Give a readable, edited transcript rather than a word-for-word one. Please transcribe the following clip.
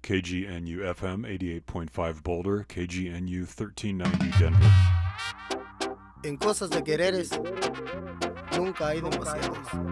KGNU FM 88.5 Boulder, KGNU 1390 Denver. En cosas de quereres, nunca hay demasiados.